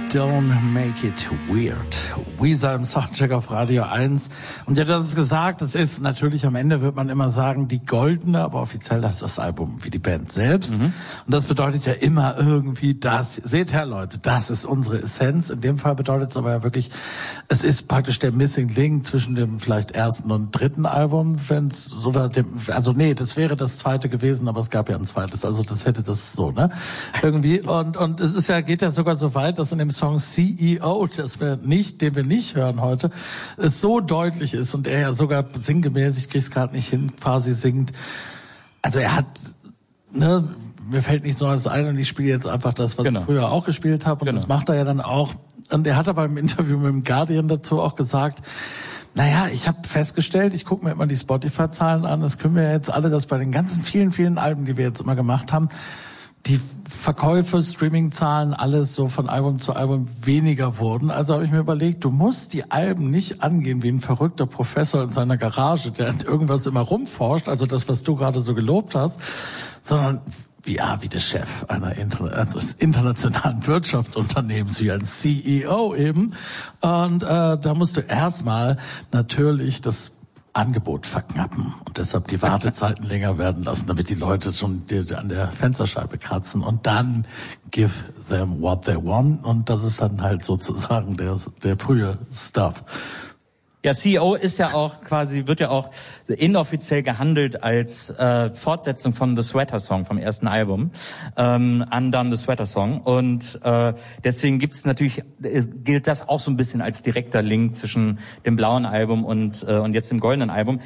Don't make it weird. Weezer im Soundcheck auf Radio 1. Und ja, das ist gesagt, es ist natürlich, am Ende wird man immer sagen, die goldene, aber offiziell heißt das Album wie die Band selbst. Und das bedeutet ja immer irgendwie das. Seht her, Leute, das ist unsere Essenz. In dem Fall bedeutet es aber ja wirklich, es ist praktisch der Missing Link zwischen dem vielleicht ersten und dritten Album, wenn's so das wäre das zweite gewesen, aber es gab ja ein zweites, also das hätte das so, ne? Irgendwie. Und es ist ja, geht ja sogar so weit, dass in dem Song CEO, den wir nicht hören heute, es so deutlich ist und er ja sogar sinngemäß, ich krieg's gerade nicht hin, quasi singt. Also er hat, ne, mir fällt nichts Neues ein und ich spiele jetzt einfach das, was ich früher auch gespielt habe und das macht er ja dann auch. Und er hat aber im Interview mit dem Guardian dazu auch gesagt, naja, ich habe festgestellt, ich gucke mir immer die Spotify-Zahlen an, das können wir ja jetzt alle, dass bei den ganzen vielen, vielen Alben, die wir jetzt immer gemacht haben, die Verkäufe, Streaming-Zahlen, alles so von Album zu Album weniger wurden. Also habe ich mir überlegt, du musst die Alben nicht angehen wie ein verrückter Professor in seiner Garage, der irgendwas immer rumforscht, also das, was du gerade so gelobt hast, sondern wie der Chef eines internationalen Wirtschaftsunternehmens, wie ein CEO eben. Und da musst du erstmal natürlich das Angebot verknappen und deshalb die Wartezeiten länger werden lassen, damit die Leute schon an der Fensterscheibe kratzen und dann give them what they want und das ist dann halt sozusagen der frühe Stuff. Ja, CEO ist ja auch wird ja auch inoffiziell gehandelt als Fortsetzung von The Sweater Song vom ersten Album, Undone the Sweater Song. Und deswegen gilt das auch so ein bisschen als direkter Link zwischen dem blauen Album und jetzt dem goldenen Album.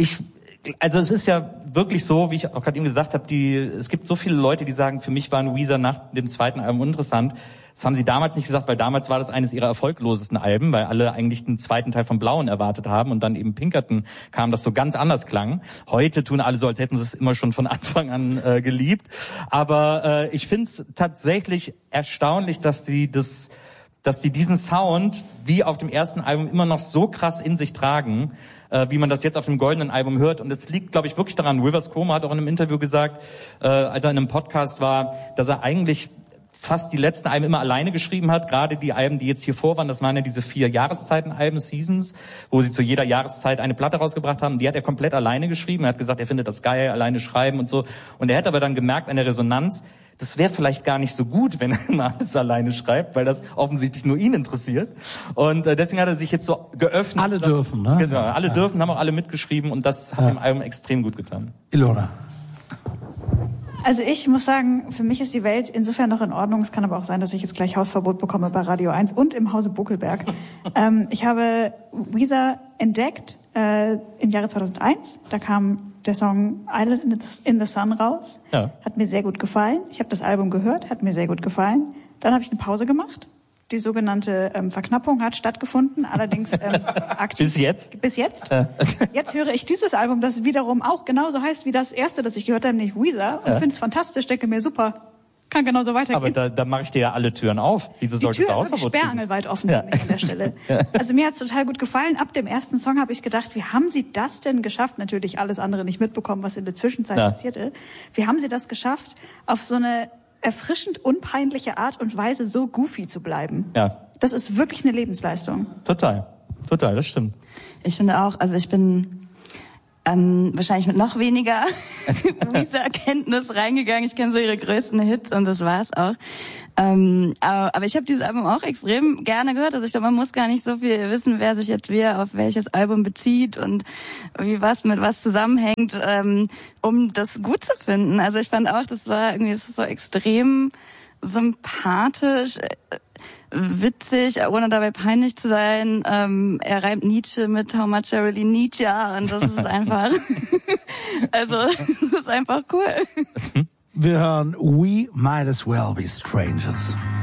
Also es ist ja wirklich so, wie ich auch gerade eben gesagt habe, es gibt so viele Leute, die sagen, für mich waren Weezer nach dem zweiten Album uninteressant. Das haben sie damals nicht gesagt, weil damals war das eines ihrer erfolglosesten Alben, weil alle eigentlich den zweiten Teil vom Blauen erwartet haben und dann eben Pinkerton kam, das so ganz anders klang. Heute tun alle so, als hätten sie es immer schon von Anfang an geliebt. Aber ich finde es tatsächlich erstaunlich, dass sie diesen Sound wie auf dem ersten Album immer noch so krass in sich tragen, wie man das jetzt auf dem goldenen Album hört. Und es liegt, glaube ich, wirklich daran, Rivers Cuomo hat auch in einem Interview gesagt, als er in einem Podcast war, dass er eigentlich fast die letzten Alben immer alleine geschrieben hat. Gerade die Alben, die jetzt hier vor waren, das waren ja diese 4 Jahreszeiten-Alben, Seasons, wo sie zu jeder Jahreszeit eine Platte rausgebracht haben. Die hat er komplett alleine geschrieben. Er hat gesagt, er findet das geil, alleine schreiben und so. Und er hat aber dann gemerkt an der Resonanz, das wäre vielleicht gar nicht so gut, wenn er mal alles alleine schreibt, weil das offensichtlich nur ihn interessiert. Und deswegen hat er sich jetzt so geöffnet. Alle dürfen, ne? Genau, alle dürfen, haben auch alle mitgeschrieben und das hat dem Album extrem gut getan. Ilona. Also ich muss sagen, für mich ist die Welt insofern noch in Ordnung. Es kann aber auch sein, dass ich jetzt gleich Hausverbot bekomme bei Radio 1 und im Hause Buckelberg. Ich habe Weezer entdeckt im Jahre 2001. Da kam der Song Island in the Sun raus. Ja. Hat mir sehr gut gefallen. Ich habe das Album gehört, hat mir sehr gut gefallen. Dann habe ich eine Pause gemacht. Die sogenannte Verknappung hat stattgefunden, allerdings aktiv. Bis jetzt? Bis jetzt. Jetzt höre ich dieses Album, das wiederum auch genauso heißt wie das erste, das ich gehört habe, nämlich Weezer, und finde es fantastisch, denke mir, super, kann genauso weitergehen. Aber da mache ich dir ja alle Türen auf. Wieso sollte es Hausverbot geben? Die Tür ist sperrangelweit offen für mich an der Stelle. Also mir hat es total gut gefallen. Ab dem ersten Song habe ich gedacht, wie haben Sie das denn geschafft? Natürlich alles andere nicht mitbekommen, was in der Zwischenzeit passierte. Wie haben Sie das geschafft, auf so eine erfrischend unpeinliche Art und Weise so goofy zu bleiben? Ja. Das ist wirklich eine Lebensleistung. Total, das stimmt. Ich finde auch, also ich bin wahrscheinlich mit noch weniger Weezer-Erkenntnis reingegangen. Ich kenne so ihre größten Hits und das war's auch. Aber ich habe dieses Album auch extrem gerne gehört. Also ich glaube, man muss gar nicht so viel wissen, wer sich jetzt auf welches Album bezieht und wie was mit was zusammenhängt, um das gut zu finden. Also ich fand auch, das ist so extrem sympathisch, witzig, ohne dabei peinlich zu sein. Er reimt Nietzsche mit How Much I Really Need Ya und das ist einfach, also das ist einfach cool. Wir hören We Might As Well Be Strangers.